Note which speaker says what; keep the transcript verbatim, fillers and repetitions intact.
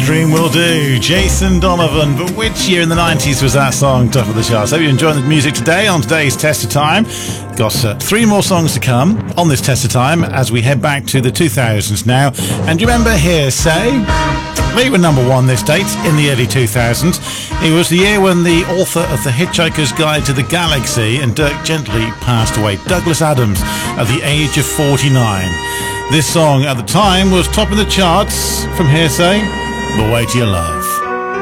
Speaker 1: Dream Will Do, Jason Donovan. But which year in the nineties was that song top of the charts? Hope you're enjoying the music today on today's Test of Time. Got uh, three more songs to come on this Test of Time as we head back to the two thousands now. And do you remember Hearsay? They were number one this date in the early two thousands. It was the year when the author of The Hitchhiker's Guide to the Galaxy and Dirk Gently passed away, Douglas Adams, at the age of forty-nine. This song at the time was top of the charts from Hearsay, The Way to Your Love.